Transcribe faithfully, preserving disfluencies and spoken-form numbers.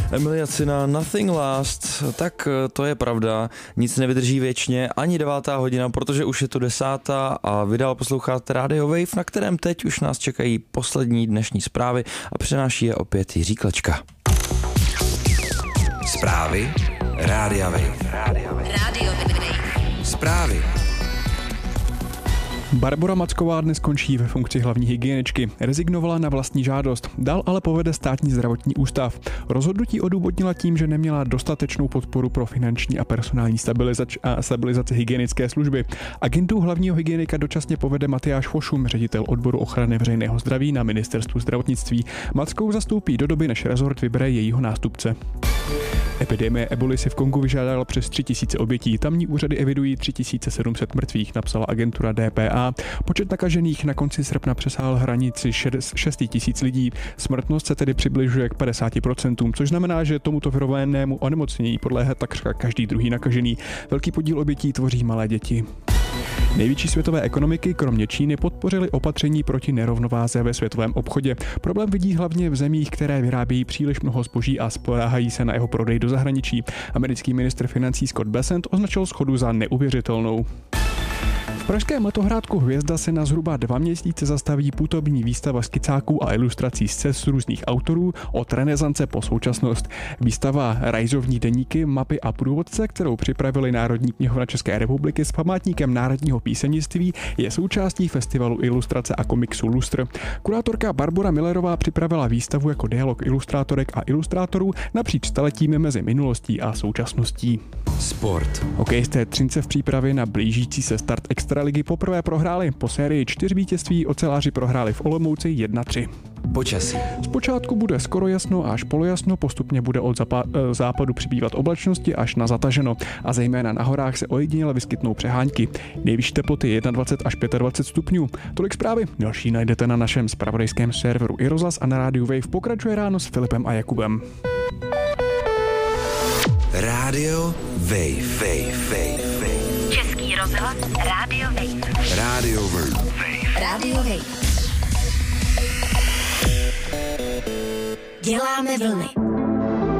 Emilia Cina, Nothing Lasts, tak to je pravda, nic nevydrží věčně, ani devátá hodina, protože už je to desátá a vy dál posloucháte Radio Wave, na kterém teď už nás čekají poslední dnešní zprávy a přináší je opět Jiří Klečka. Zprávy Rádia Wave. Radio Wave. Zprávy. Barbora Macková dnes končí ve funkci hlavní hygieničky. Rezignovala na vlastní žádost, dál ale povede státní zdravotní ústav. Rozhodnutí odůvodnila tím, že neměla dostatečnou podporu pro finanční a personální stabilizaci a stabilizaci hygienické služby. Agendu hlavního hygienika dočasně povede Matyáš Fošum, ředitel odboru ochrany veřejného zdraví na ministerstvu zdravotnictví. Mackovou zastoupí do doby, než rezort vybere jejího nástupce. Epidemie eboly si v Kongu vyžádala přes tři tisíce obětí. Tamní úřady evidují tři tisíce sedm set mrtvých, napsala agentura D P A. Počet nakažených na konci srpna přesáhl hranici šest tisíc lidí. Smrtnost se tedy přibližuje k padesáti procentům, což znamená, že tomuto virovému onemocnění podléhá takřka každý druhý nakažený. Velký podíl obětí tvoří malé děti. Největší světové ekonomiky, kromě Číny, podpořily opatření proti nerovnováze ve světovém obchodě. Problém vidí hlavně v zemích, které vyrábějí příliš mnoho zboží a spoléhají se na jeho prodej do zahraničí. Americký ministr financí Scott Bessent označil shodu za neuvěřitelnou. V pražském letohrádku Hvězda se na zhruba dva měsíce zastaví putovní výstava skicáků a ilustrací z cest různých autorů od renesance po současnost. Výstava Rajzovní deníky, mapy a průvodce, kterou připravili Národní knihovna České republiky s památníkem národního písemnictví, je součástí festivalu ilustrace a komiksu Lustr. Kurátorka Barbora Millerová připravila výstavu jako dialog ilustrátorek a ilustrátorů napříč staletími mezi minulostí a současností. Sport. Hokejisté Třince v přípravě na blížící se start Extraligy poprvé prohráli. Po sérii čtyř vítězství oceláři prohráli v Olomouci jedna tři. Počasí. Zpočátku bude skoro jasno až polojasno, postupně bude od zapa- západu přibývat oblačnosti až na zataženo a zejména na horách se ojediněle vyskytnou přehánky. Nejvyšší teploty dvacet jedna až dvacet pět stupňů. Tolik zprávy. Další najdete na našem zpravodajském serveru i rozhlas a na rádiu Wave. Pokračuje ráno s Filipem a Jakubem. Radio Wave. Wave. Wave. Wave. Český rozhlas Radio Wave. Radio Wave. Radio Wave. Děláme vlny.